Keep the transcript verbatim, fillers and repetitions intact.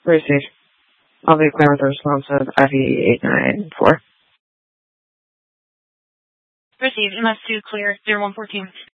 Received. I'll be clear with the response of F E eight nine four. Received. M S two clear. zero one fourteen.